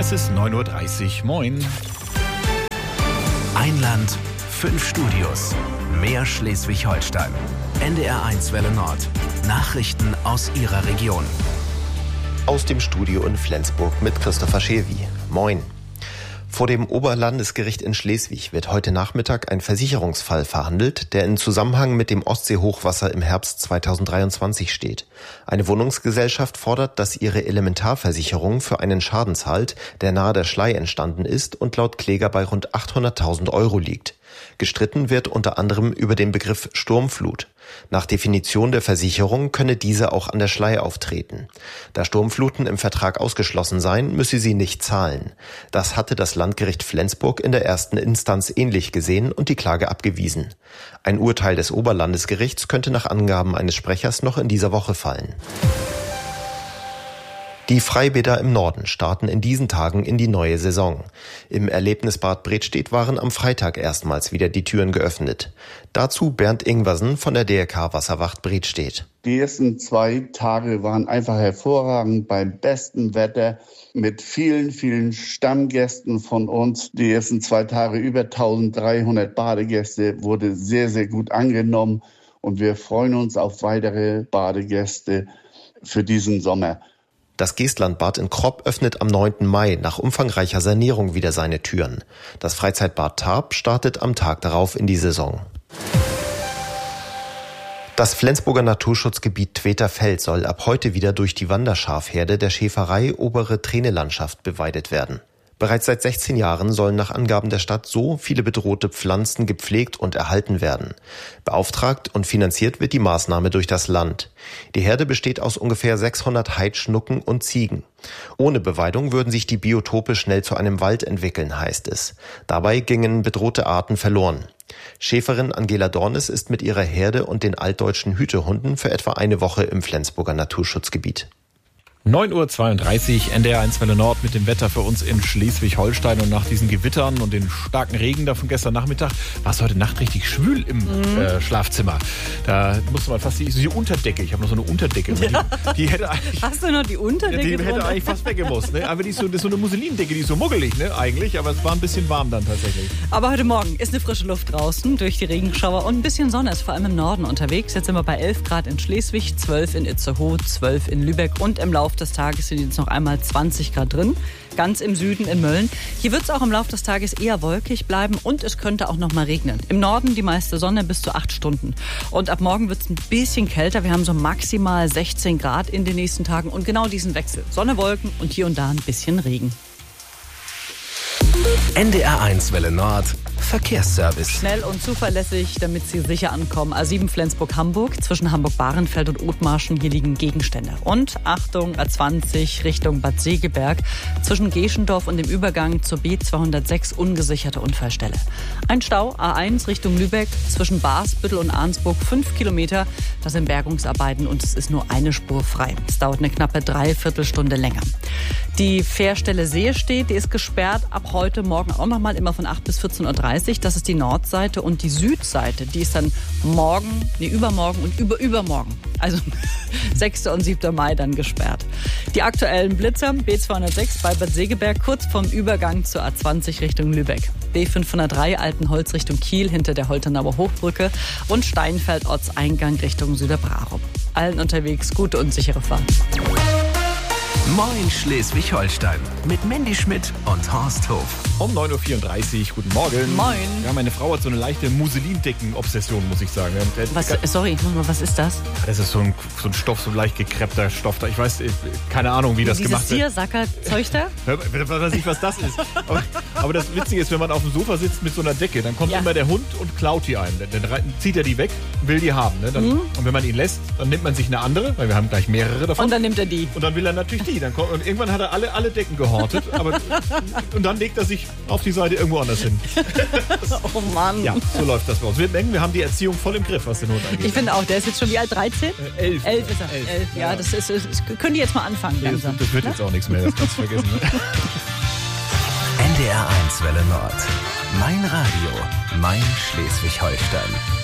Es ist 9:30 Uhr. Moin. Ein Land, 5 Studios. Mehr Schleswig-Holstein. NDR1 Welle Nord. Nachrichten aus Ihrer Region. Aus dem Studio in Flensburg mit Christopher Schewi. Moin. Vor dem Oberlandesgericht in Schleswig wird heute Nachmittag ein Versicherungsfall verhandelt, der in Zusammenhang mit dem Ostseehochwasser im Herbst 2023 steht. Eine Wohnungsgesellschaft fordert, dass ihre Elementarversicherung für einen Schaden zahlt, der nahe der Schlei entstanden ist und laut Kläger bei rund 800.000 Euro liegt. Gestritten wird unter anderem über den Begriff Sturmflut. Nach Definition der Versicherung könne diese auch an der Schlei auftreten. Da Sturmfluten im Vertrag ausgeschlossen seien, müsse sie nicht zahlen. Das hatte das Landgericht Flensburg in der ersten Instanz ähnlich gesehen und die Klage abgewiesen. Ein Urteil des Oberlandesgerichts könnte nach Angaben eines Sprechers noch in dieser Woche fallen. Die Freibäder im Norden starten in diesen Tagen in die neue Saison. Im Erlebnisbad Bredstedt waren am Freitag erstmals wieder die Türen geöffnet. Dazu Bernd Ingwersen von der DRK Wasserwacht Bredstedt. Die ersten 2 Tage waren einfach hervorragend beim besten Wetter mit vielen, vielen Stammgästen von uns. Die ersten 2 Tage über 1300 Badegäste wurde sehr, sehr gut angenommen und wir freuen uns auf weitere Badegäste für diesen Sommer. Das Geestlandbad in Kropp öffnet am 9. Mai nach umfangreicher Sanierung wieder seine Türen. Das Freizeitbad Tarp startet am Tag darauf in die Saison. Das Flensburger Naturschutzgebiet Tweterfeld soll ab heute wieder durch die Wanderschafherde der Schäferei Obere Tränelandschaft beweidet werden. Bereits seit 16 Jahren sollen nach Angaben der Stadt so viele bedrohte Pflanzen gepflegt und erhalten werden. Beauftragt und finanziert wird die Maßnahme durch das Land. Die Herde besteht aus ungefähr 600 Heidschnucken und Ziegen. Ohne Beweidung würden sich die Biotope schnell zu einem Wald entwickeln, heißt es. Dabei gingen bedrohte Arten verloren. Schäferin Angela Dornes ist mit ihrer Herde und den altdeutschen Hütehunden für etwa eine Woche im Flensburger Naturschutzgebiet. 9:32 Uhr, NDR1 Welle Nord mit dem Wetter für uns in Schleswig-Holstein. Und nach diesen Gewittern und den starken Regen da von gestern Nachmittag war es heute Nacht richtig schwül im Schlafzimmer. Da musste man fast die Unterdecke, ich habe noch so eine Unterdecke. Ja. Die hätte eigentlich, hast du noch die Unterdecke? Die hätte eigentlich fast weggemusst. Ne? Aber das ist so eine Muselindecke, die ist so muggelig, ne? Eigentlich. Aber es war ein bisschen warm dann tatsächlich. Aber heute Morgen ist eine frische Luft draußen durch die Regenschauer und ein bisschen Sonne ist vor allem im Norden unterwegs. Jetzt sind wir bei 11 Grad in Schleswig, 12 in Itzehoe, 12 in Lübeck und im Laufe des Tages sind jetzt noch einmal 20 Grad drin. Ganz im Süden in Mölln. Hier wird es auch im Laufe des Tages eher wolkig bleiben und es könnte auch noch mal regnen. Im Norden die meiste Sonne bis zu 8 Stunden. Und ab morgen wird es ein bisschen kälter. Wir haben so maximal 16 Grad in den nächsten Tagen und genau diesen Wechsel. Sonne, Wolken und hier und da ein bisschen Regen. NDR1 Welle Nord. Verkehrsservice. Schnell und zuverlässig, damit Sie sicher ankommen. A7 Flensburg-Hamburg, zwischen Hamburg-Bahrenfeld und Othmarschen, hier liegen Gegenstände. Und Achtung, A20 Richtung Bad Segeberg, zwischen Geschendorf und dem Übergang zur B206 ungesicherte Unfallstelle. Ein Stau, A1 Richtung Lübeck, zwischen Barsbüttel und Arnsburg, 5 Kilometer. Das sind Bergungsarbeiten und es ist nur eine Spur frei. Es dauert eine knappe 3/4 Stunde länger. Die Fährstelle Seestedt, die ist gesperrt, ab heute Morgen auch nochmal, immer von 8 bis 14:30 Uhr. Das ist die Nordseite und die Südseite, die ist dann übermorgen und übermorgen, also 6. und 7. Mai dann gesperrt. Die aktuellen Blitzer, B206 bei Bad Segeberg, kurz vorm Übergang zur A20 Richtung Lübeck. B503 Altenholz Richtung Kiel hinter der Holtenauer Hochbrücke und Steinfeld Ortseingang Richtung Süderbrarup. Allen unterwegs gute und sichere Fahrt. Moin Schleswig-Holstein mit Mandy Schmidt und Horst Hof. Um 9:34 Uhr, guten Morgen. Moin. Ja, meine Frau hat so eine leichte Muselindecken-Obsession, muss ich sagen. Was ist das? Das ist so ein Stoff, so ein leicht gekreppter Stoff. Ich weiß, keine Ahnung, wie das gemacht wird. Dieses Seersacker-Zeug da? Ich weiß nicht, was das ist. Aber das Witzige ist, wenn man auf dem Sofa sitzt mit so einer Decke, dann kommt immer der Hund und klaut die ein. Dann zieht er die weg, will die haben. Ne? Und wenn man ihn lässt, dann nimmt man sich eine andere, weil wir haben gleich mehrere davon. Und dann nimmt er die. Und dann will er natürlich die. Und irgendwann hat er alle Decken gehortet. Und dann legt er sich auf die Seite irgendwo anders hin. Oh Mann. Ja, so läuft das bei uns. Wir denken, wir haben die Erziehung voll im Griff, was den Hund angeht. Ich finde auch, der ist jetzt schon wie alt? 13? 11. 11 ist er. 11. Ja, das können die jetzt mal anfangen langsam. Das wird jetzt auch nichts mehr, das kannst du vergessen. Ne? NDR1 Welle Nord. Mein Radio, mein Schleswig-Holstein.